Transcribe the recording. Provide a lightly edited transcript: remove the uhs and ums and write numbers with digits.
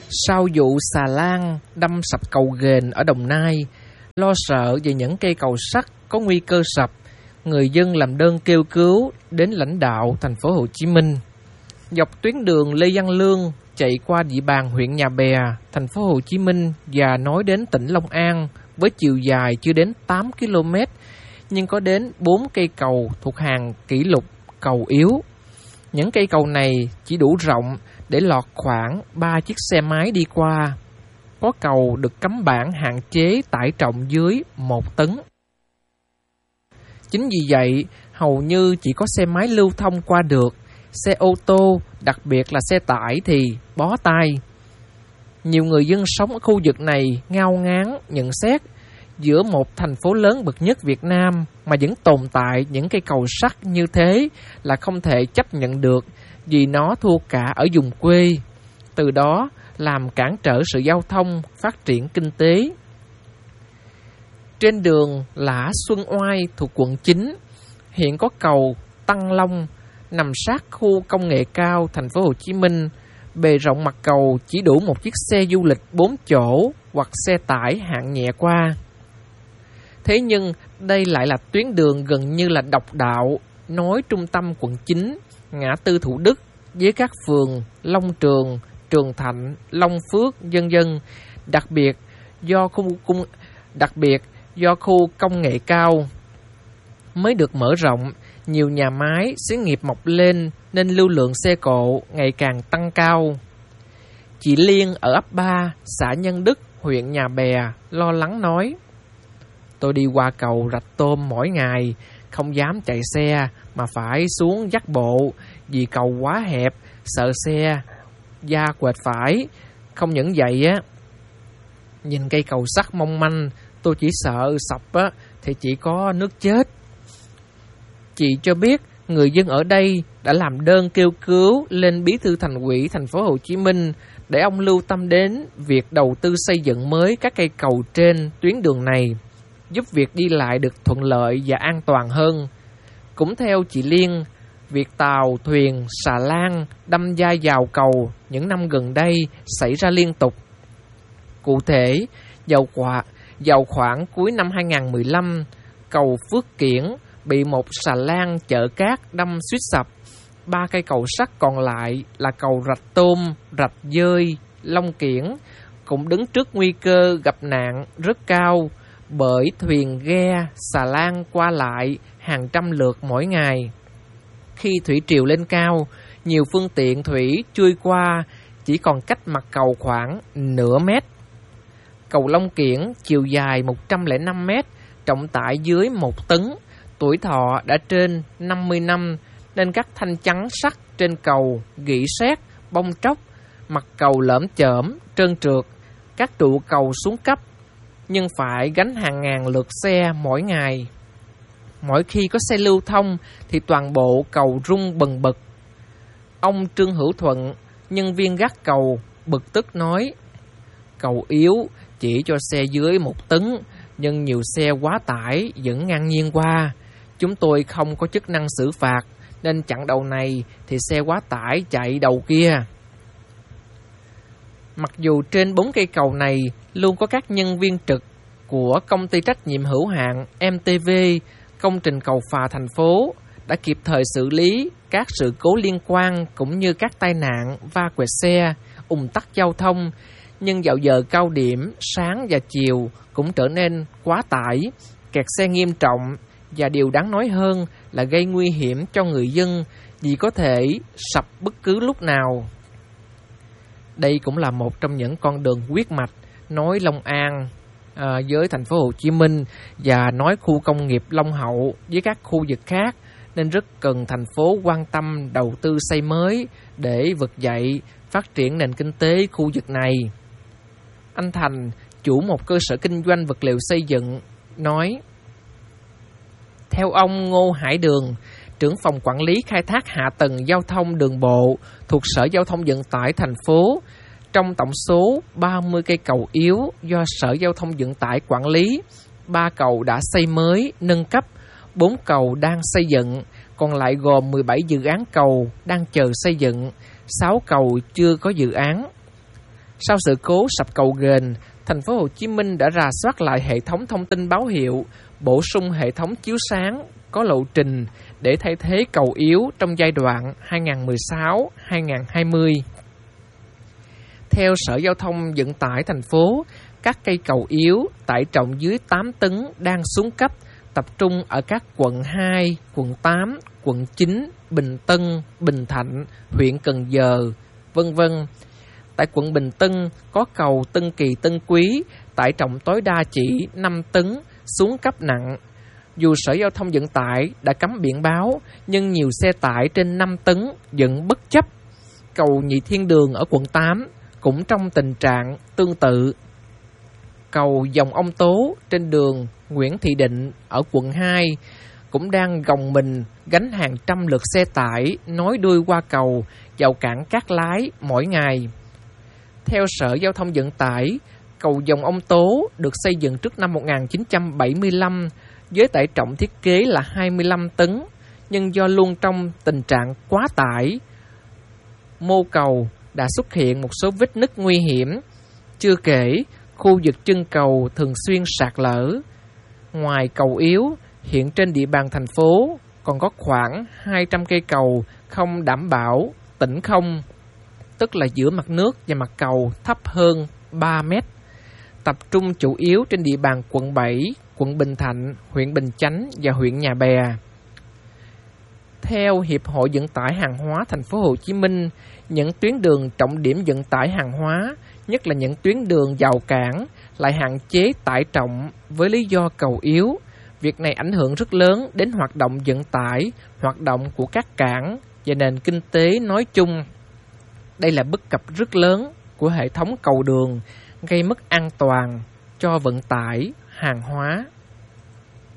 Sau vụ xà lan đâm sập cầu ghềnh ở Đồng Nai, lo sợ về những cây cầu sắt có nguy cơ sập, người dân làm đơn kêu cứu đến lãnh đạo thành phố Hồ Chí Minh. Dọc tuyến đường Lê Văn Lương chạy qua địa bàn huyện Nhà Bè, thành phố Hồ Chí Minh và nối đến tỉnh Long An với chiều dài chưa đến 8 km, nhưng có đến 4 cây cầu thuộc hàng kỷ lục cầu yếu. Những cây cầu này chỉ đủ rộng để lọt khoảng 3 chiếc xe máy đi qua. Có cầu được cắm bảng hạn chế tải trọng dưới 1 tấn. Chính vì vậy, hầu như chỉ có xe máy lưu thông qua được. Xe ô tô, đặc biệt là xe tải thì bó tay. Nhiều người dân sống ở khu vực này ngao ngán nhận xét, giữa một thành phố lớn bậc nhất Việt Nam mà vẫn tồn tại những cây cầu sắt như thế là không thể chấp nhận được, vì nó thua cả ở vùng quê, từ đó làm cản trở sự giao thông, phát triển kinh tế. Trên đường Lã Xuân Oai thuộc quận 9, hiện có cầu Tăng Long nằm sát khu công nghệ cao thành phố Hồ Chí Minh. Bề rộng mặt cầu chỉ đủ một chiếc xe du lịch 4 chỗ hoặc xe tải hạng nhẹ qua. Thế nhưng đây lại là tuyến đường gần như là độc đạo nối trung tâm quận 9, ngã tư Thủ Đức với các phường Long Trường, Trường Thạnh, Long Phước, vân vân. Đặc biệt do khu công nghệ cao mới được mở rộng, nhiều nhà máy, xí nghiệp mọc lên nên lưu lượng xe cộ ngày càng tăng cao. Chị Liên ở ấp 3, xã Nhân Đức, huyện Nhà Bè lo lắng nói: "Tôi đi qua cầu Rạch Tôm mỗi ngày, không dám chạy xe mà phải xuống dắt bộ vì cầu quá hẹp, sợ xe va quệt phải. Không những vậy á, nhìn cây cầu sắt mong manh, tôi chỉ sợ sập á thì chỉ có nước chết." Chị cho biết người dân ở đây đã làm đơn kêu cứu lên Bí thư Thành ủy thành phố Hồ Chí Minh để ông lưu tâm đến việc đầu tư xây dựng mới các cây cầu trên tuyến đường này, giúp việc đi lại được thuận lợi và an toàn hơn. Cũng theo chị Liên, việc tàu, thuyền, xà lan đâm va vào cầu những năm gần đây xảy ra liên tục. Cụ thể, vào khoảng cuối năm 2015, cầu Phước Kiển bị một xà lan chở cát đâm suýt sập. 3 cây cầu sắt còn lại là cầu Rạch Tôm, Rạch Dơi, Long Kiển cũng đứng trước nguy cơ gặp nạn rất cao, bởi thuyền ghe, xà lan qua lại hàng trăm lượt mỗi ngày. Khi thủy triều lên cao, nhiều phương tiện thủy trôi qua chỉ còn cách mặt cầu khoảng nửa mét. Cầu Long Kiển chiều dài 105 mét, trọng tải dưới 1 tấn, tuổi thọ đã trên 50 năm nên các thanh chắn sắt trên cầu gỉ sét, bong tróc, mặt cầu lởm chởm, trơn trượt, các trụ cầu xuống cấp, nhưng phải gánh hàng ngàn lượt xe mỗi ngày. Mỗi khi có xe lưu thông thì toàn bộ cầu rung bần bật. Ông Trương Hữu Thuận, nhân viên gác cầu, bực tức nói: "Cầu yếu chỉ cho xe dưới 1 tấn, nhưng nhiều xe quá tải vẫn ngang nhiên qua. Chúng tôi không có chức năng xử phạt, nên chặn đầu này thì xe quá tải chạy đầu kia." Mặc dù trên 4 cây cầu này luôn có các nhân viên trực của công ty trách nhiệm hữu hạn MTV, công trình cầu phà thành phố, đã kịp thời xử lý các sự cố liên quan cũng như các tai nạn va quẹt xe, ùn tắc giao thông, nhưng vào giờ cao điểm sáng và chiều cũng trở nên quá tải, kẹt xe nghiêm trọng, và điều đáng nói hơn là gây nguy hiểm cho người dân vì có thể sập bất cứ lúc nào. Đây cũng là một trong những con đường huyết mạch nối Long An với thành phố Hồ Chí Minh và nối khu công nghiệp Long Hậu với các khu vực khác, nên rất cần thành phố quan tâm đầu tư xây mới để vực dậy phát triển nền kinh tế khu vực này. Anh Thành, chủ một cơ sở kinh doanh vật liệu xây dựng, nói: "Theo ông Ngô Hải Đường, trưởng phòng quản lý khai thác hạ tầng giao thông đường bộ thuộc Sở Giao thông Vận tải thành phố, trong tổng số 30 cây cầu yếu do Sở Giao thông Vận tải quản lý, 3 cầu đã xây mới, nâng cấp, 4 cầu đang xây dựng, còn lại gồm 17 dự án cầu đang chờ xây dựng, 6 cầu chưa có dự án. Sau sự cố sập cầu ghềnh, thành phố Hồ Chí Minh đã rà soát lại hệ thống thông tin báo hiệu, bổ sung hệ thống chiếu sáng có lộ trình để thay thế cầu yếu trong giai đoạn 2016-2020. Theo Sở Giao thông Vận tải thành phố, các cây cầu yếu tải trọng dưới 8 tấn đang xuống cấp, tập trung ở các quận 2, quận 8, quận 9, Bình Tân, Bình Thạnh, huyện Cần Giờ, v.v. Tại quận Bình Tân có cầu Tân Kỳ Tân Quý, tải trọng tối đa chỉ 5 tấn, xuống cấp nặng. Dù Sở Giao thông Vận tải đã cắm biển báo, nhưng nhiều xe tải trên 5 tấn vẫn bất chấp. Cầu Nhị Thiên Đường ở quận 8 cũng trong tình trạng tương tự. Cầu Dòng Ông Tố trên đường Nguyễn Thị Định ở quận 2 cũng đang gồng mình gánh hàng trăm lượt xe tải nối đuôi qua cầu vào cảng Cát Lái mỗi ngày. Theo Sở Giao thông Vận tải, cầu Dòng Ông Tố được xây dựng trước năm 1975 với tải trọng thiết kế là 25 tấn, nhưng do luôn trong tình trạng quá tải, mô cầu đã xuất hiện một số vết nứt nguy hiểm. Chưa kể, khu vực chân cầu thường xuyên sạt lở. Ngoài cầu yếu, hiện trên địa bàn thành phố còn có khoảng 200 cây cầu không đảm bảo tĩnh không, tức là giữa mặt nước và mặt cầu thấp hơn 3 mét, tập trung chủ yếu trên địa bàn quận 7, quận Bình Thạnh, huyện Bình Chánh và huyện Nhà Bè. Theo Hiệp hội Vận tải hàng hóa thành phố Hồ Chí Minh, những tuyến đường trọng điểm vận tải hàng hóa, nhất là những tuyến đường vào cảng, lại hạn chế tải trọng với lý do cầu yếu. Việc này ảnh hưởng rất lớn đến hoạt động vận tải, hoạt động của các cảng và nền kinh tế nói chung. Đây là bất cập rất lớn của hệ thống cầu đường, gây mất an toàn cho vận tải hàng hóa.